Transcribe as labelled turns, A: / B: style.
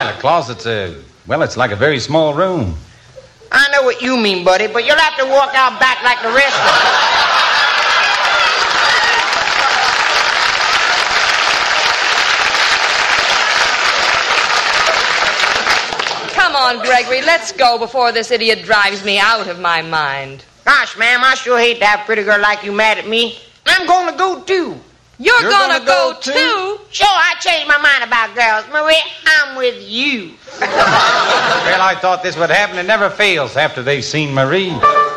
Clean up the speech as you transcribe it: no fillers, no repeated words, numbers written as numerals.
A: The closet's it's like a very small room.
B: I know what you mean, buddy, but you'll have to walk out back like the rest of us.
C: Come on, Gregory, let's go before this idiot drives me out of my mind.
B: Gosh, ma'am, I sure hate to have a pretty girl like you mad at me. I'm going to go, too.
C: You're gonna go, too?
B: Sure, I changed my mind about girls. Marie, I'm with you.
A: Well, I thought this would happen. It never fails after they've seen Marie.